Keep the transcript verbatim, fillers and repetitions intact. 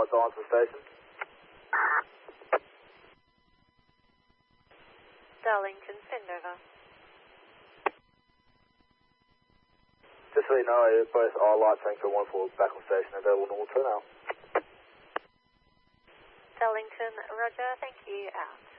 lights on to the station. Darlington, send over. Just so you know, both our lights anchor one four back on station, available normal turn out. Darlington, roger, thank you, out.